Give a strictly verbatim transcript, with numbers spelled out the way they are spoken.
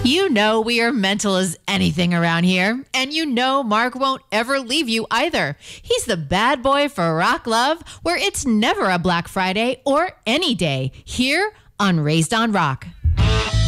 You know we are mental as anything around here, and you know Mark won't ever leave you either. He's the bad boy for Rock Love, where it's never a Black Friday or any day, here on Raised on Rock.